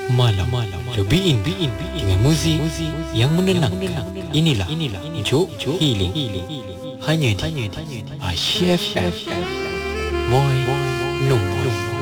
malam lebih indah dengan muzik yang menenangkan. Inilah Juk Healing hanya di Asia FM. Boy No Boy.